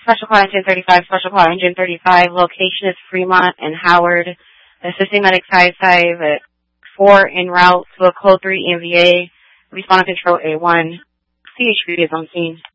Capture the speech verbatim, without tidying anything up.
Special Call Engine thirty-five, Special Call Engine thirty-five. Location is Fremont and Howard. Assisting Medic five five at four en route to a Code three E M V A. Respond control A one. C H P is on scene.